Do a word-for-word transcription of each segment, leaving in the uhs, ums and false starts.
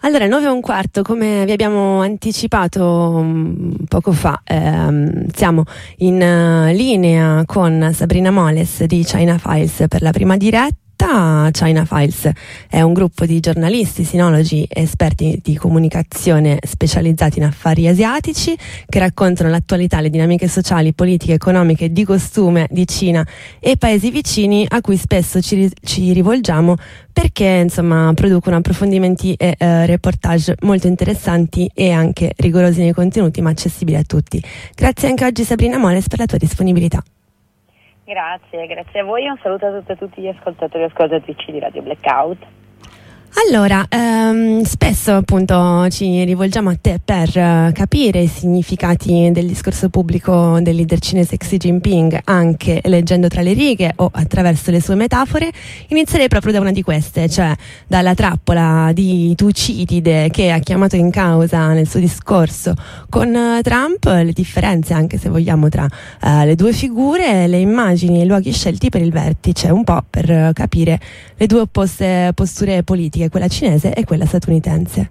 Allora, nove e un quarto, come vi abbiamo anticipato um, poco fa, ehm, siamo in uh, linea con Sabrina Moles di China Files per la prima diretta. China Files è un gruppo di giornalisti, sinologi e esperti di comunicazione specializzati in affari asiatici che raccontano l'attualità, le dinamiche sociali, politiche, economiche, di costume di Cina e paesi vicini, a cui spesso ci, ci rivolgiamo perché insomma producono approfondimenti e eh, reportage molto interessanti e anche rigorosi nei contenuti, ma accessibili a tutti. Grazie anche oggi Sabrina Moles per la tua disponibilità. Grazie, grazie a voi, un saluto a tutte e tutti gli ascoltatori e ascoltatrici di Radio Blackout. Allora, ehm, spesso appunto ci rivolgiamo a te per uh, capire i significati del discorso pubblico del leader cinese Xi Jinping, anche leggendo tra le righe o attraverso le sue metafore. Inizierei proprio da una di queste, cioè dalla trappola di Tucidide che ha chiamato in causa nel suo discorso con uh, Trump, le differenze anche se vogliamo tra uh, le due figure, le immagini e i luoghi scelti per il vertice, un po' per uh, capire le due opposte posture politiche, quella cinese e quella statunitense.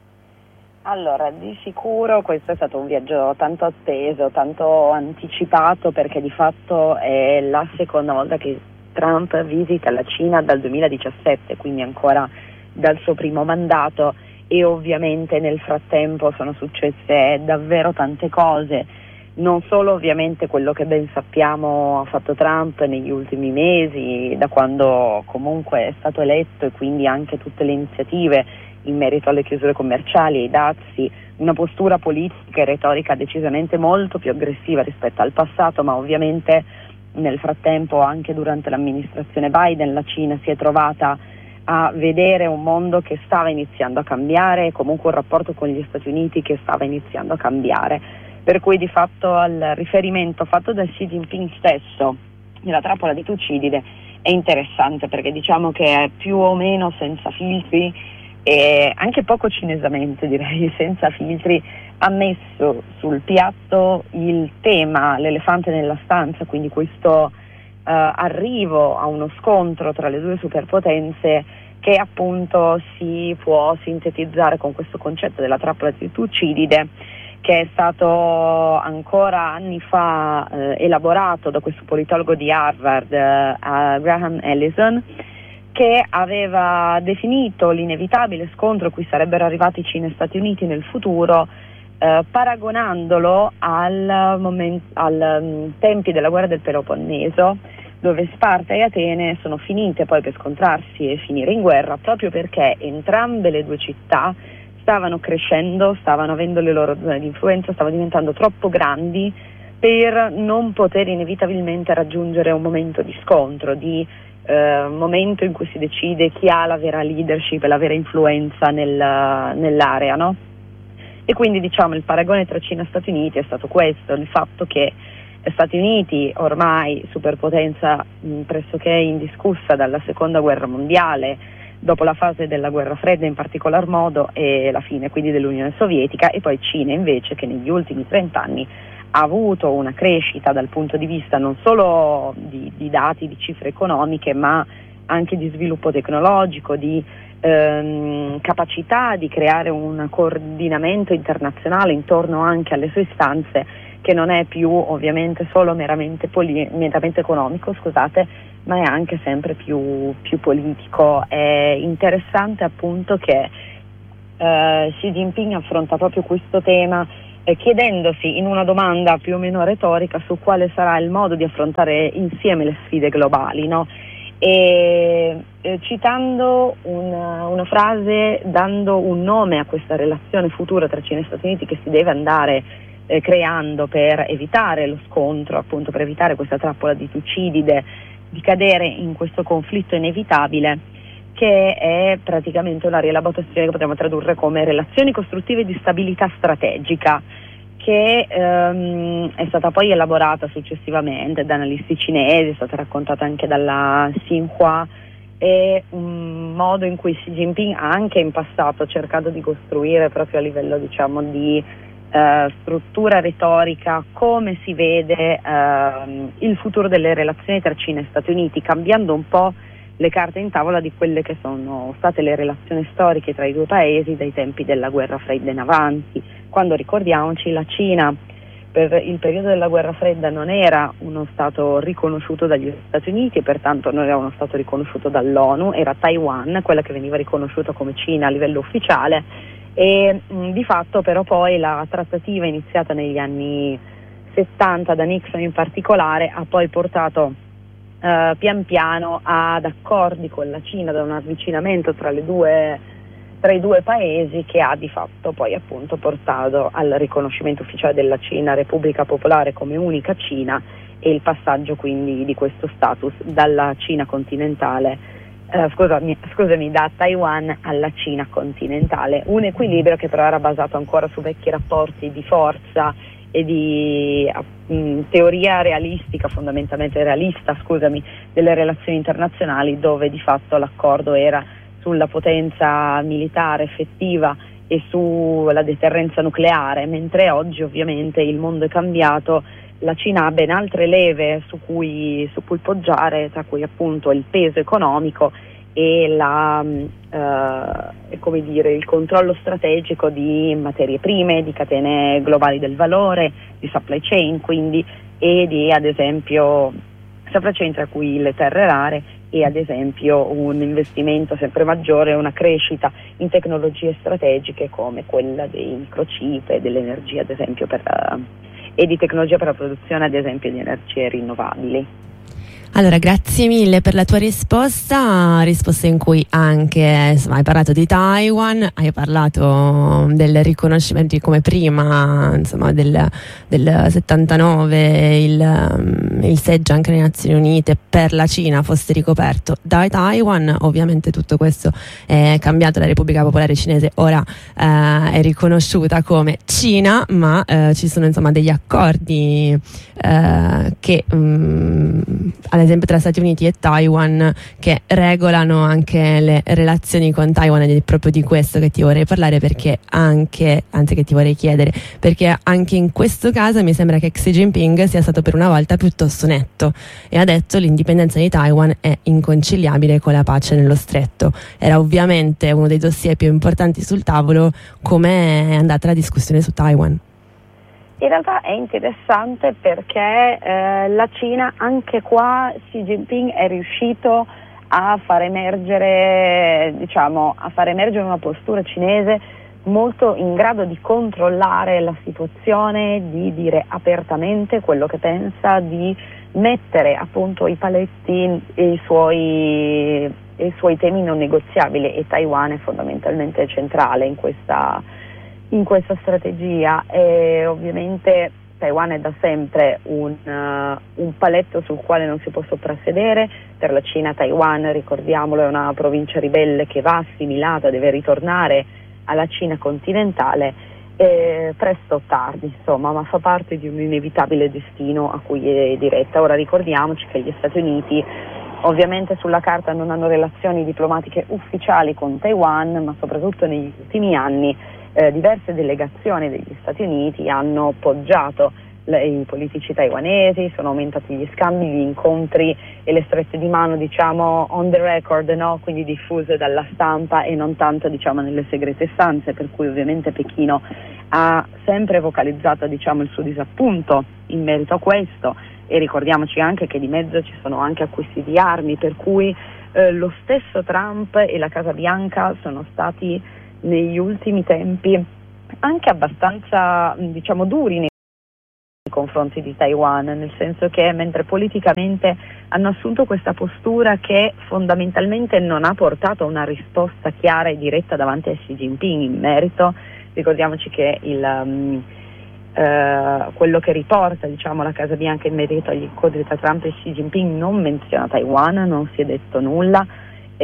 Allora, di sicuro questo è stato un viaggio tanto atteso, tanto anticipato, perché di fatto è la seconda volta che Trump visita la Cina dal duemiladiciassette, quindi ancora dal suo primo mandato, e ovviamente nel frattempo sono successe davvero tante cose. Non solo ovviamente quello che ben sappiamo ha fatto Trump negli ultimi mesi, da quando comunque è stato eletto, e quindi anche tutte le iniziative in merito alle chiusure commerciali, ai dazi, una postura politica e retorica decisamente molto più aggressiva rispetto al passato, ma ovviamente nel frattempo anche durante l'amministrazione Biden la Cina si è trovata a vedere un mondo che stava iniziando a cambiare e comunque un rapporto con gli Stati Uniti che stava iniziando a cambiare. Per cui di fatto al riferimento fatto da Xi Jinping stesso nella trappola di Tucidide è interessante, perché diciamo che è più o meno senza filtri e anche poco cinesamente, direi, senza filtri, ha messo sul piatto il tema, l'elefante nella stanza, quindi questo uh, arrivo a uno scontro tra le due superpotenze che appunto si può sintetizzare con questo concetto della trappola di Tucidide, che è stato ancora anni fa eh, elaborato da questo politologo di Harvard, eh, Graham Allison, che aveva definito l'inevitabile scontro a cui sarebbero arrivati Cina e Stati Uniti nel futuro, eh, paragonandolo al moment, al um, tempi della guerra del Peloponneso, dove Sparta e Atene sono finite poi per scontrarsi e finire in guerra, proprio perché entrambe le due città stavano crescendo, stavano avendo le loro zone di influenza, stavano diventando troppo grandi per non poter inevitabilmente raggiungere un momento di scontro, di eh, momento in cui si decide chi ha la vera leadership e la vera influenza nel, nell'area, no? E quindi diciamo il paragone tra Cina e Stati Uniti è stato questo, il fatto che Stati Uniti, ormai superpotenza mh, pressoché indiscussa dalla seconda guerra mondiale, dopo la fase della guerra fredda in particolar modo e la fine quindi dell'Unione Sovietica, e poi Cina invece che negli ultimi trent'anni ha avuto una crescita dal punto di vista non solo di, di dati, di cifre economiche, ma anche di sviluppo tecnologico, di ehm, capacità di creare un coordinamento internazionale intorno anche alle sue istanze, che non è più ovviamente solo meramente, poli- meramente economico, scusate, ma è anche sempre più, più politico. È interessante appunto che eh, Xi Jinping affronta proprio questo tema eh, chiedendosi in una domanda più o meno retorica su quale sarà il modo di affrontare insieme le sfide globali, no? E eh, citando una, una frase, dando un nome a questa relazione futura tra Cina e Stati Uniti che si deve andare eh, creando per evitare lo scontro, appunto per evitare questa trappola di Tucidide, di cadere in questo conflitto inevitabile, che è praticamente una rielaborazione che potremmo tradurre come relazioni costruttive di stabilità strategica, che ehm, è stata poi elaborata successivamente da analisti cinesi, è stata raccontata anche dalla Xinhua, è un modo in cui Xi Jinping ha anche in passato cercato di costruire proprio a livello, diciamo, di Uh, struttura retorica, come si vede uh, il futuro delle relazioni tra Cina e Stati Uniti, cambiando un po' le carte in tavola di quelle che sono state le relazioni storiche tra i due paesi dai tempi della guerra fredda in avanti, quando, ricordiamoci, la Cina per il periodo della guerra fredda non era uno stato riconosciuto dagli Stati Uniti e pertanto non era uno stato riconosciuto dall'ONU, era Taiwan quella che veniva riconosciuta come Cina a livello ufficiale e mh, di fatto però poi la trattativa iniziata negli anni settanta da Nixon in particolare ha poi portato Uh, pian piano ad accordi con la Cina, da un avvicinamento tra le due tra i due paesi che ha di fatto poi appunto portato al riconoscimento ufficiale della Cina Repubblica Popolare come unica Cina e il passaggio quindi di questo status dalla Cina continentale uh, scusami, scusami da Taiwan alla Cina continentale, un equilibrio che però era basato ancora su vecchi rapporti di forza e di mh, teoria realistica, fondamentalmente realista, scusami, delle relazioni internazionali, dove di fatto l'accordo era sulla potenza militare effettiva e sulla deterrenza nucleare, mentre oggi ovviamente il mondo è cambiato, la Cina ha ben altre leve su cui, su cui poggiare, tra cui appunto il peso economico e la, eh, come dire, il controllo strategico di materie prime, di catene globali del valore, di supply chain quindi, e di ad esempio supply chain tra cui le terre rare e ad esempio un investimento sempre maggiore, una crescita in tecnologie strategiche come quella dei microchip e dell'energia ad esempio per, uh, e di tecnologia per la produzione ad esempio di energie rinnovabili. Allora, grazie mille per la tua risposta, risposta in cui anche insomma, hai parlato di Taiwan, hai parlato del riconoscimento di come prima insomma, del, del settantanove il, il seggio anche nelle Nazioni Unite per la Cina fosse ricoperto da Taiwan. Ovviamente tutto questo è cambiato, la Repubblica Popolare Cinese ora eh, è riconosciuta come Cina, ma eh, ci sono insomma degli accordi eh, che mh, ad esempio tra Stati Uniti e Taiwan che regolano anche le relazioni con Taiwan, ed è proprio di questo che ti vorrei parlare, perché anche, anzi che ti vorrei chiedere, perché anche in questo caso mi sembra che Xi Jinping sia stato per una volta piuttosto netto e ha detto l'indipendenza di Taiwan è inconciliabile con la pace nello stretto. Era ovviamente uno dei dossier più importanti sul tavolo. Com'è andata la discussione su Taiwan? In realtà è interessante perché eh, la Cina, anche qua Xi Jinping è riuscito a far emergere, diciamo, a far emergere una postura cinese molto in grado di controllare la situazione, di dire apertamente quello che pensa, di mettere appunto i paletti e i suoi, e i suoi temi non negoziabili, e Taiwan è fondamentalmente centrale in questa in questa strategia. E ovviamente Taiwan è da sempre un, uh, un paletto sul quale non si può soprassedere. Per la Cina Taiwan, ricordiamolo, è una provincia ribelle che va assimilata, deve ritornare alla Cina continentale eh, presto o tardi, insomma, ma fa parte di un inevitabile destino a cui è diretta. Ora ricordiamoci che gli Stati Uniti ovviamente sulla carta non hanno relazioni diplomatiche ufficiali con Taiwan, ma soprattutto negli ultimi anni Eh, diverse delegazioni degli Stati Uniti hanno poggiato le, i politici taiwanesi, sono aumentati gli scambi, gli incontri e le strette di mano, diciamo on the record, no? Quindi diffuse dalla stampa e non tanto diciamo nelle segrete stanze, per cui ovviamente Pechino ha sempre vocalizzato diciamo il suo disappunto in merito a questo. E ricordiamoci anche che di mezzo ci sono anche acquisti di armi, per cui eh, lo stesso Trump e la Casa Bianca sono stati negli ultimi tempi anche abbastanza diciamo duri nei confronti di Taiwan, nel senso che mentre politicamente hanno assunto questa postura che fondamentalmente non ha portato a una risposta chiara e diretta davanti a Xi Jinping in merito, ricordiamoci che il, um, uh, quello che riporta diciamo la Casa Bianca in merito agli incontri tra Trump e Xi Jinping non menziona Taiwan, non si è detto nulla.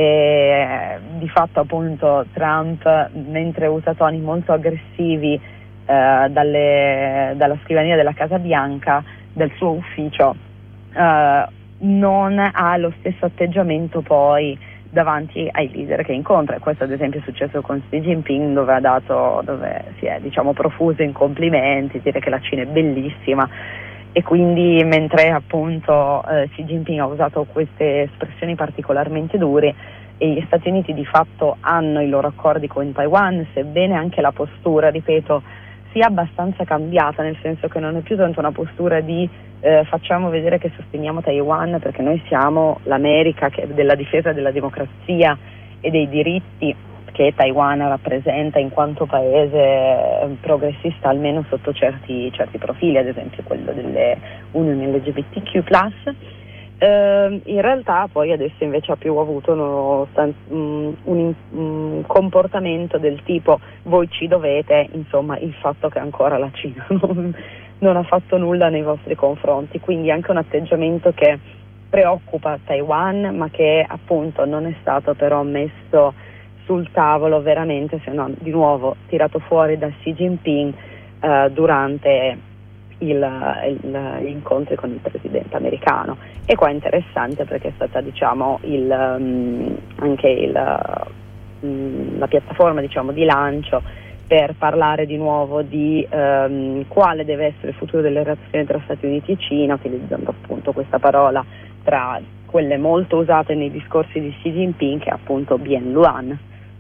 E di fatto appunto Trump, mentre usa toni molto aggressivi eh, dalle, dalla scrivania della Casa Bianca, del suo ufficio, eh, non ha lo stesso atteggiamento poi davanti ai leader che incontra. Questo ad esempio è successo con Xi Jinping, dove ha dato, dove si è diciamo profuso in complimenti, dire che la Cina è bellissima e quindi mentre appunto eh, Xi Jinping ha usato queste espressioni particolarmente dure e gli Stati Uniti di fatto hanno i loro accordi con Taiwan, sebbene anche la postura, ripeto, sia abbastanza cambiata, nel senso che non è più tanto una postura di eh, facciamo vedere che sosteniamo Taiwan perché noi siamo l'America che, della difesa della democrazia e dei diritti che Taiwan rappresenta in quanto paese progressista, almeno sotto certi, certi profili, ad esempio quello delle unioni L G B T Q plus. Eh, in realtà poi adesso invece ha più avuto uno, un, un, un comportamento del tipo voi ci dovete, insomma il fatto che ancora la Cina non, non ha fatto nulla nei vostri confronti, quindi anche un atteggiamento che preoccupa Taiwan ma che appunto non è stato però messo sul tavolo veramente, se no di nuovo tirato fuori da Xi Jinping eh, durante il, il, gli incontri con il presidente americano. E qua è interessante perché è stata diciamo il, um, anche il, um, la piattaforma diciamo di lancio per parlare di nuovo di um, quale deve essere il futuro delle relazioni tra Stati Uniti e Cina, utilizzando appunto questa parola tra quelle molto usate nei discorsi di Xi Jinping, che è appunto Bien Luan.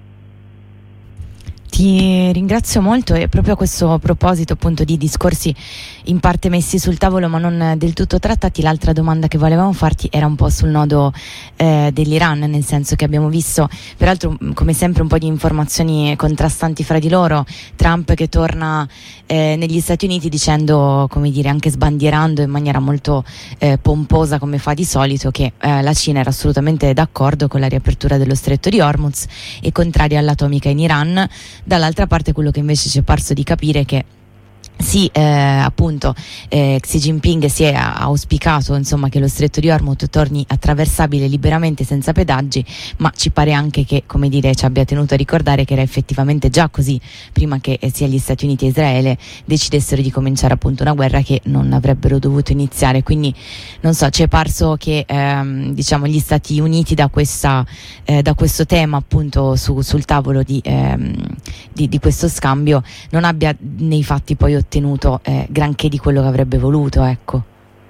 Ti ringrazio molto, e proprio a questo proposito appunto di discorsi in parte messi sul tavolo ma non del tutto trattati, l'altra domanda che volevamo farti era un po' sul nodo eh, dell'Iran, nel senso che abbiamo visto peraltro come sempre un po' di informazioni contrastanti fra di loro, Trump che torna eh, negli Stati Uniti dicendo, come dire, anche sbandierando in maniera molto eh, pomposa come fa di solito, che eh, la Cina era assolutamente d'accordo con la riapertura dello stretto di Hormuz e contraria all'atomica in Iran. Dall'altra parte quello che invece ci è parso di capire è che sì, eh, appunto eh, Xi Jinping si è auspicato insomma che lo stretto di Hormuz torni attraversabile liberamente senza pedaggi, ma ci pare anche che, come dire, ci abbia tenuto a ricordare che era effettivamente già così prima che eh, sia gli Stati Uniti e Israele decidessero di cominciare appunto una guerra che non avrebbero dovuto iniziare. Quindi non so, ci è parso che ehm, diciamo gli Stati Uniti da, questa, eh, da questo tema appunto su, sul tavolo di, ehm, di, di questo scambio non abbia nei fatti poi ottenuto eh, granché di quello che avrebbe voluto, ecco.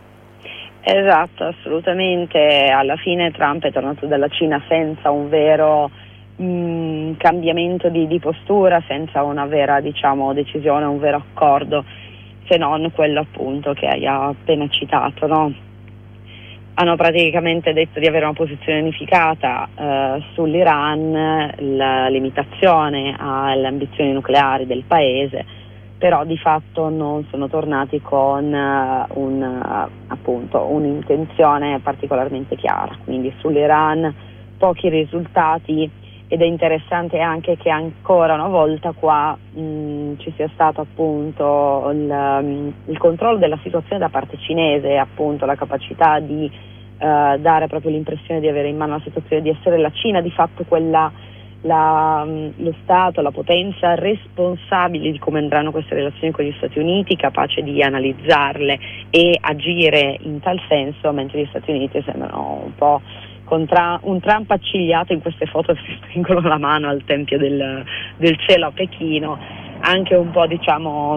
Esatto, assolutamente. Alla fine Trump è tornato dalla Cina senza un vero mh, cambiamento di, di postura, senza una vera diciamo decisione, un vero accordo, se non quello appunto che hai appena citato, no? Hanno praticamente detto di avere una posizione unificata eh, sull'Iran, la limitazione alle ambizioni nucleari del paese, però di fatto non sono tornati con uh, un, uh, appunto, un'intenzione particolarmente chiara. Quindi sull'Iran pochi risultati, ed è interessante anche che ancora una volta qua mh, ci sia stato appunto il, um, il controllo della situazione da parte cinese, appunto la capacità di uh, dare proprio l'impressione di avere in mano la situazione, di essere la Cina di fatto quella La, lo Stato, la potenza responsabile di come andranno queste relazioni con gli Stati Uniti, capace di analizzarle e agire in tal senso, mentre gli Stati Uniti sembrano un po' contra, un Trump accigliato in queste foto che si stringono la mano al Tempio del, del Cielo a Pechino, anche un po' diciamo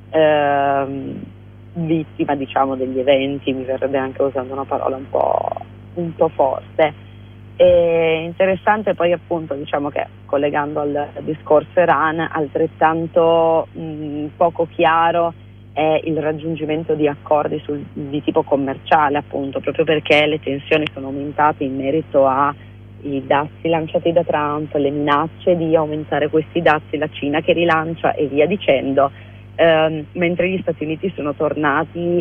eh, vittima diciamo degli eventi, mi verrebbe anche usando una parola un po', un po' forte. È interessante poi appunto diciamo che collegando al discorso Iran altrettanto mh, poco chiaro è il raggiungimento di accordi sul, di tipo commerciale, appunto proprio perché le tensioni sono aumentate in merito ai dazi lanciati da Trump, le minacce di aumentare questi dazi, la Cina che rilancia e via dicendo, ehm, mentre gli Stati Uniti sono tornati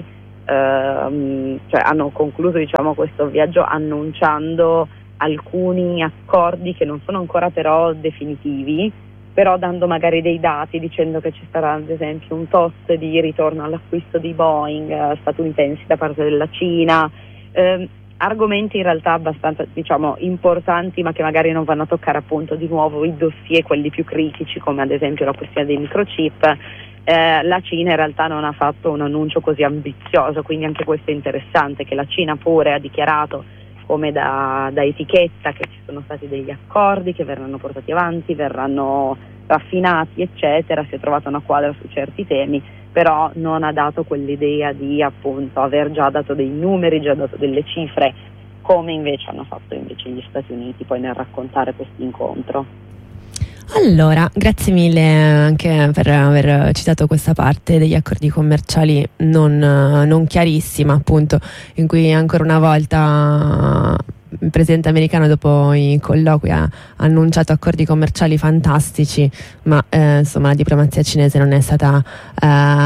ehm, cioè hanno concluso diciamo questo viaggio annunciando alcuni accordi che non sono ancora però definitivi, però dando magari dei dati dicendo che ci sarà ad esempio un tot di ritorno all'acquisto di Boeing eh, statunitensi da parte della Cina, eh, argomenti in realtà abbastanza diciamo importanti ma che magari non vanno a toccare appunto di nuovo i dossier, quelli più critici come ad esempio la questione dei microchip. Eh, la Cina in realtà non ha fatto un annuncio così ambizioso, quindi anche questo è interessante, che la Cina pure ha dichiarato come da, da etichetta che ci sono stati degli accordi che verranno portati avanti, verranno raffinati eccetera, si è trovata una quadra su certi temi, però non ha dato quell'idea di appunto aver già dato dei numeri, già dato delle cifre, come invece hanno fatto invece gli Stati Uniti poi nel raccontare questo incontro. Allora, grazie mille anche per aver citato questa parte degli accordi commerciali non, non chiarissima, appunto, in cui ancora una volta il presidente americano dopo i colloqui ha annunciato accordi commerciali fantastici, ma eh, insomma la diplomazia cinese non è stata eh,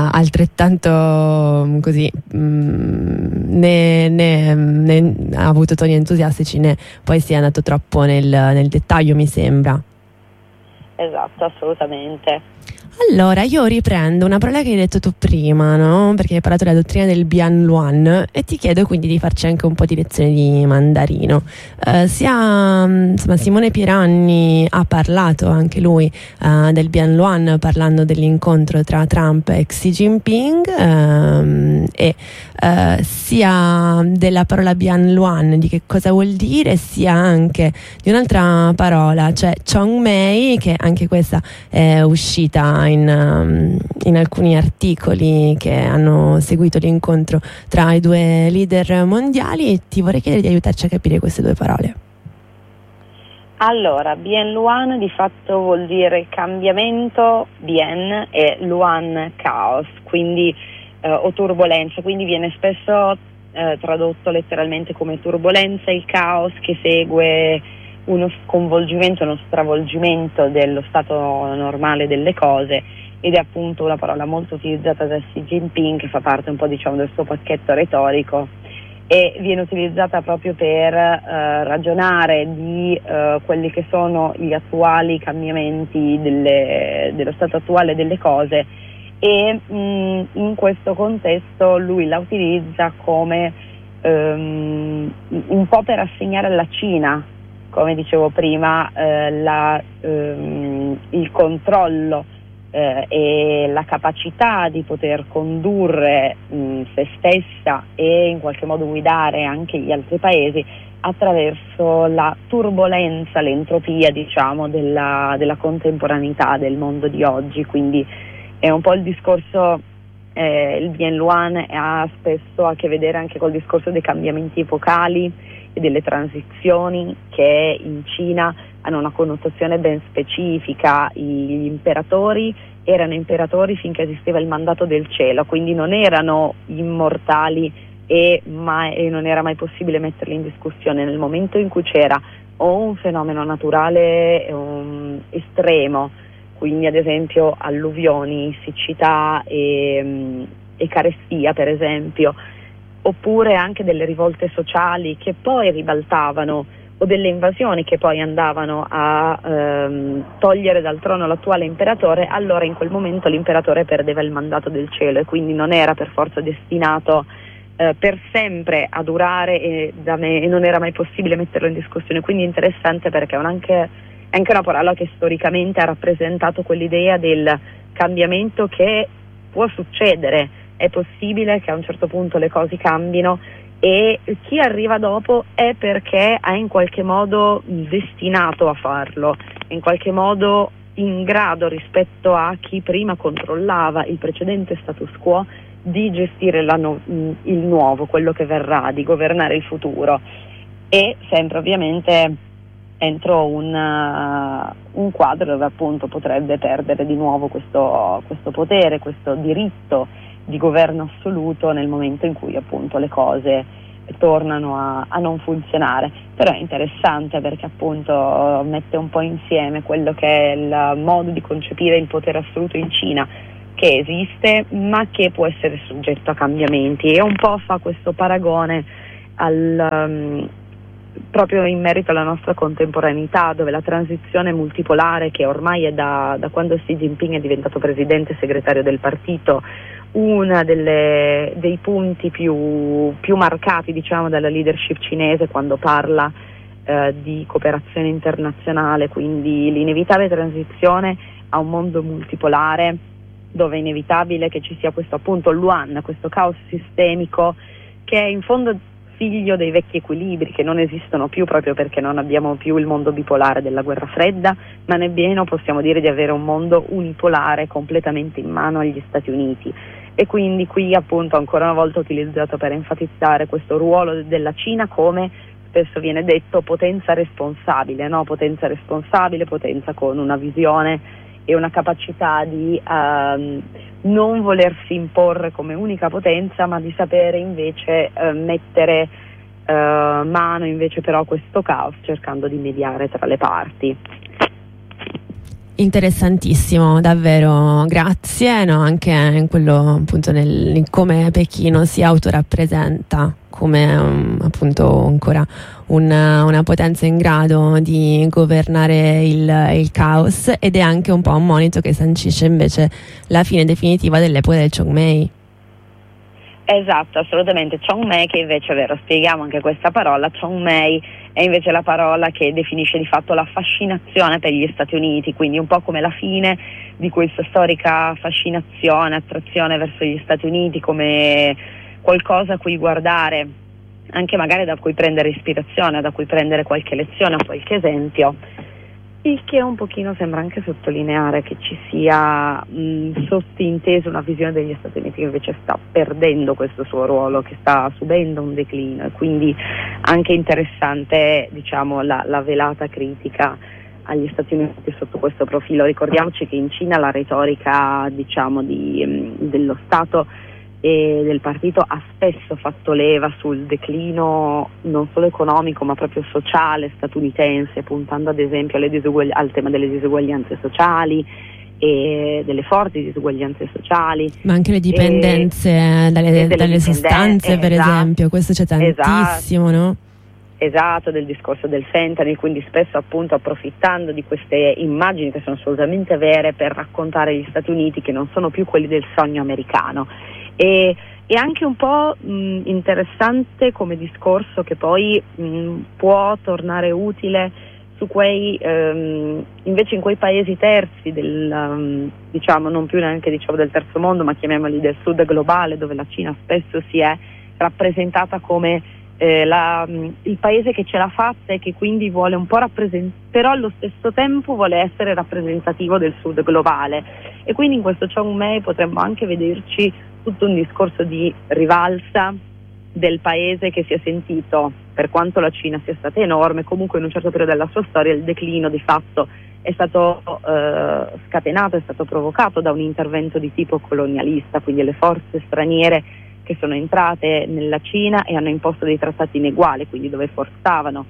altrettanto così mh, né, né, né ha avuto toni entusiastici né poi si è andato troppo nel, nel dettaglio, mi sembra. Esatto, assolutamente. Allora, io riprendo una parola che hai detto tu prima, no? Perché hai parlato della dottrina del Bian-Luan e ti chiedo quindi di farci anche un po' di lezioni di mandarino. Eh, sia, insomma, Simone Piranni ha parlato anche lui eh, del Bian-Luan, parlando dell'incontro tra Trump e Xi Jinping ehm, e eh, sia della parola Bian-Luan, di che cosa vuol dire, sia anche di un'altra parola, cioè Chongmei, che anche questa è uscita in, um, in alcuni articoli che hanno seguito l'incontro tra i due leader mondiali, e ti vorrei chiedere di aiutarci a capire queste due parole. Allora, Bien Luan di fatto vuol dire cambiamento, Bien, e Luan caos, quindi eh, o turbolenza, quindi viene spesso eh, tradotto letteralmente come turbolenza, il caos che segue uno sconvolgimento, uno stravolgimento dello stato normale delle cose, ed è appunto una parola molto utilizzata da Xi Jinping, che fa parte un po', diciamo, del suo pacchetto retorico, e viene utilizzata proprio per eh, ragionare di eh, quelli che sono gli attuali cambiamenti delle, dello stato attuale delle cose, e mh, in questo contesto lui la utilizza come um, un po' per assegnare alla Cina, come dicevo prima, eh, la, ehm, il controllo eh, e la capacità di poter condurre mh, se stessa e in qualche modo guidare anche gli altri paesi attraverso la turbolenza, l'entropia, diciamo, della, della contemporaneità del mondo di oggi. Quindi è un po' il discorso, eh, il Bien Luan ha spesso a che vedere anche col discorso dei cambiamenti epocali e delle transizioni che in Cina hanno una connotazione ben specifica. Gli imperatori erano imperatori finché esisteva il mandato del cielo, quindi non erano immortali e, mai, e non era mai possibile metterli in discussione. Nel momento in cui c'era o un fenomeno naturale um, estremo, quindi ad esempio alluvioni, siccità e, e carestia per esempio, oppure anche delle rivolte sociali che poi ribaltavano, o delle invasioni che poi andavano a ehm, togliere dal trono l'attuale imperatore, allora in quel momento l'imperatore perdeva il mandato del cielo e quindi non era per forza destinato eh, per sempre a durare, e, da me, e non era mai possibile metterlo in discussione. Quindi è interessante perché è anche, è anche una parola che storicamente ha rappresentato quell'idea del cambiamento che può succedere. È possibile che a un certo punto le cose cambino e chi arriva dopo è perché è in qualche modo destinato a farlo, è in qualche modo in grado rispetto a chi prima controllava il precedente status quo di gestire la no- il nuovo, quello che verrà, di governare il futuro, e sempre ovviamente entro un, uh, un quadro dove appunto potrebbe perdere di nuovo questo, questo potere, questo diritto di governo assoluto nel momento in cui appunto le cose tornano a, a non funzionare. Però è interessante perché appunto mette un po' insieme quello che è il modo di concepire il potere assoluto in Cina, che esiste ma che può essere soggetto a cambiamenti, e un po' fa questo paragone al, um, proprio in merito alla nostra contemporaneità, dove la transizione multipolare, che ormai è da, da quando Xi Jinping è diventato presidente e segretario del partito, uno dei punti più, più marcati, diciamo, dalla leadership cinese quando parla eh, di cooperazione internazionale, quindi l'inevitabile transizione a un mondo multipolare dove è inevitabile che ci sia questo appunto Luan, questo caos sistemico che è in fondo figlio dei vecchi equilibri che non esistono più proprio perché non abbiamo più il mondo bipolare della guerra fredda, ma nemmeno possiamo dire di avere un mondo unipolare completamente in mano agli Stati Uniti. e quindi qui appunto ancora una volta ho utilizzato per enfatizzare questo ruolo della Cina come spesso viene detto potenza responsabile, no? Potenza responsabile, potenza con una visione e una capacità di ehm, non volersi imporre come unica potenza, ma di sapere invece eh, mettere eh, mano invece però a questo caos, cercando di mediare tra le parti. Interessantissimo, davvero, grazie, no? Anche in quello appunto nel, in come Pechino si autorappresenta come um, appunto ancora una, una potenza in grado di governare il, il caos, ed è anche un po' un monito che sancisce invece la fine definitiva dell'epoca del Chongmei. Esatto, assolutamente. Chongmei, che invece è vero, spieghiamo anche questa parola, Chongmei è invece la parola che definisce di fatto la fascinazione per gli Stati Uniti, quindi un po' come la fine di questa storica fascinazione, attrazione verso gli Stati Uniti come qualcosa a cui guardare, anche magari da cui prendere ispirazione, da cui prendere qualche lezione o qualche esempio. Il che un pochino sembra anche sottolineare che ci sia mh, sottinteso una visione degli Stati Uniti che invece sta perdendo questo suo ruolo, che sta subendo un declino, e quindi anche interessante, diciamo, la, la velata critica agli Stati Uniti sotto questo profilo. Ricordiamoci che in Cina la retorica, diciamo, di, mh, dello Stato e del partito ha spesso fatto leva sul declino non solo economico ma proprio sociale statunitense, puntando ad esempio alle disugugli- al tema delle disuguaglianze sociali e delle forti disuguaglianze sociali, ma anche le dipendenze e, dalle, dalle sostanze, per esatto, esempio, questo c'è tantissimo, esatto, no? Esatto, del discorso del fentanyl, quindi spesso appunto approfittando di queste immagini che sono assolutamente vere per raccontare gli Stati Uniti che non sono più quelli del sogno americano. E, e anche un po' mh, interessante come discorso che poi mh, può tornare utile su quei ehm, invece in quei paesi terzi del um, diciamo non più neanche diciamo del terzo mondo, ma chiamiamoli del sud globale, dove la Cina spesso si è rappresentata come eh, la, mh, il paese che ce l'ha fatta e che quindi vuole un po' rappresentare, però allo stesso tempo vuole essere rappresentativo del sud globale, e quindi in questo Chongmei potremmo anche vederci tutto un discorso di rivalsa del paese che si è sentito, per quanto la Cina sia stata enorme, comunque in un certo periodo della sua storia il declino di fatto è stato eh, scatenato, è stato provocato da un intervento di tipo colonialista, quindi le forze straniere che sono entrate nella Cina e hanno imposto dei trattati ineguali, quindi dove forzavano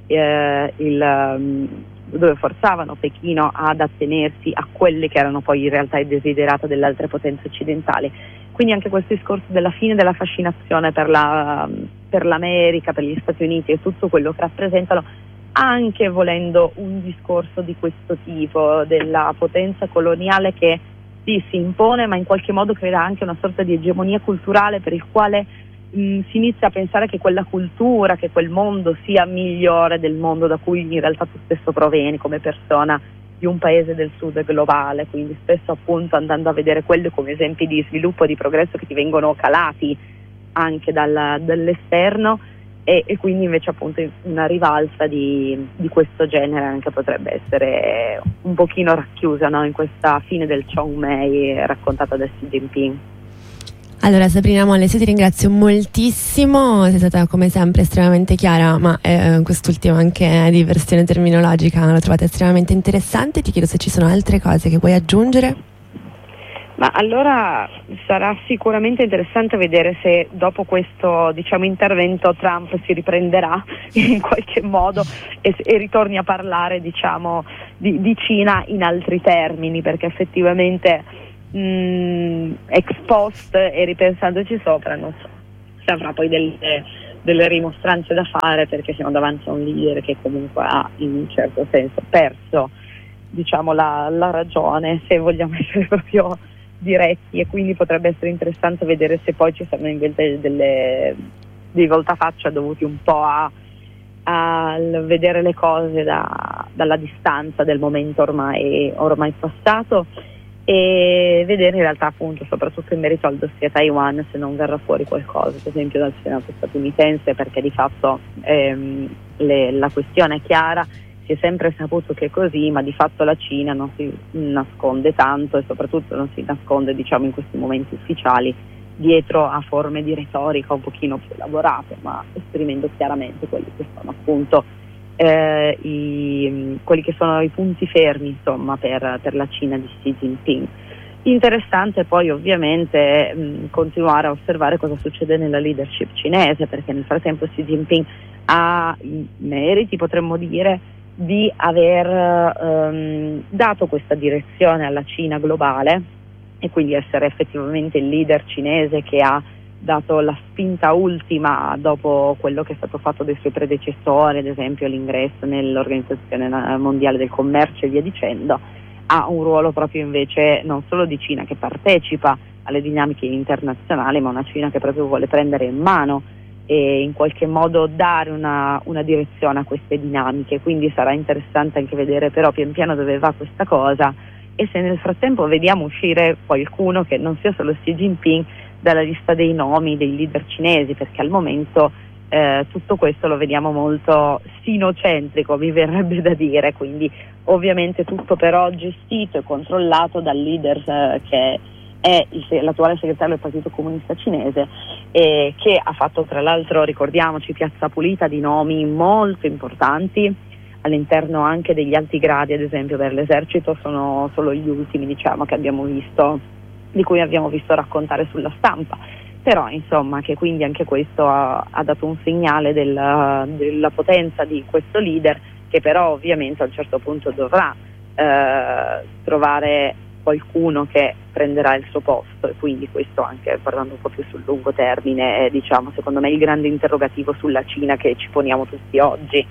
eh, il um, dove forzavano Pechino ad attenersi a quelle che erano poi in realtà i desiderata delle altre potenze occidentali. Quindi anche questo discorso della fine della fascinazione per, la, per l'America, per gli Stati Uniti e tutto quello che rappresentano, anche volendo un discorso di questo tipo, della potenza coloniale che sì, si impone, ma in qualche modo crea anche una sorta di egemonia culturale per il quale mh, si inizia a pensare che quella cultura, che quel mondo sia migliore del mondo da cui in realtà tu stesso provieni come persona di un paese del sud globale, quindi spesso appunto andando a vedere quelli come esempi di sviluppo, di progresso che ti vengono calati anche dal, dall'esterno, e, e quindi invece appunto una rivalsa di, di questo genere anche potrebbe essere un pochino racchiusa, no? In questa fine del Chongmei raccontata da Xi Jinping. Allora Sabrina Moles, io ti ringrazio moltissimo, sei stata come sempre estremamente chiara, ma eh, quest'ultima anche diversione terminologica l'ho trovata estremamente interessante. Ti chiedo se ci sono altre cose che vuoi aggiungere. Ma allora sarà sicuramente interessante vedere se dopo questo, diciamo, intervento Trump si riprenderà in qualche modo e, e ritorni a parlare, diciamo, di, di Cina in altri termini, perché effettivamente mh, ex post e ripensandoci sopra non so se avrà poi delle, delle rimostranze da fare, perché siamo davanti a un leader che comunque ha in un certo senso perso, diciamo, la, la ragione, se vogliamo essere proprio diretti, e quindi potrebbe essere interessante vedere se poi ci saranno invece delle, dei voltafaccia dovuti un po' a, a vedere le cose da, dalla distanza del momento ormai, ormai passato, e vedere in realtà appunto soprattutto in merito al dossier Taiwan se non verrà fuori qualcosa, per esempio dal Senato statunitense, perché di fatto ehm, le, la questione è chiara si è sempre saputo che è così, ma di fatto la Cina non si nasconde tanto e soprattutto non si nasconde, diciamo, in questi momenti ufficiali dietro a forme di retorica un pochino più elaborate, ma esprimendo chiaramente quelli che sono appunto eh, i, quelli che sono i punti fermi, insomma, per, per la Cina di Xi Jinping. Interessante poi ovviamente mh, continuare a osservare cosa succede nella leadership cinese, perché nel frattempo Xi Jinping ha i meriti, potremmo dire, di aver um, dato questa direzione alla Cina globale e quindi essere effettivamente il leader cinese che ha dato la spinta ultima dopo quello che è stato fatto dai suoi predecessori, ad esempio l'ingresso nell'Organizzazione Mondiale del Commercio e via dicendo. Ha un ruolo proprio invece non solo di Cina che partecipa alle dinamiche internazionali, ma una Cina che proprio vuole prendere in mano e in qualche modo dare una, una direzione a queste dinamiche, quindi sarà interessante anche vedere però pian piano dove va questa cosa e se nel frattempo vediamo uscire qualcuno che non sia solo Xi Jinping dalla lista dei nomi dei leader cinesi, perché al momento eh, tutto questo lo vediamo molto sinocentrico, mi verrebbe da dire, quindi ovviamente tutto però gestito e controllato dal leader eh, che è il, l'attuale segretario del Partito Comunista Cinese e che ha fatto tra l'altro, ricordiamoci, piazza pulita di nomi molto importanti all'interno anche degli alti gradi, ad esempio per l'esercito sono solo gli ultimi, diciamo, che abbiamo visto, di cui abbiamo visto raccontare sulla stampa, però insomma che quindi anche questo ha, ha dato un segnale della, della potenza di questo leader che però ovviamente a un certo punto dovrà eh, trovare qualcuno che prenderà il suo posto e quindi questo anche parlando un po' più sul lungo termine è, diciamo, secondo me il grande interrogativo sulla Cina che ci poniamo tutti oggi.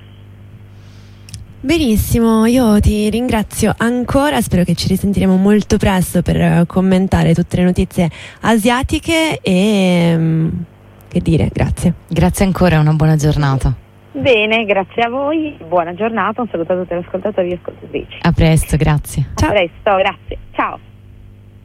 Benissimo, io ti ringrazio ancora, spero che ci risentiremo molto presto per commentare tutte le notizie asiatiche e che dire, grazie. Grazie ancora, una buona giornata. Bene, grazie a voi, buona giornata, un saluto a tutti gli ascoltatori e ascoltatrici. A presto, grazie. A presto, grazie, ciao.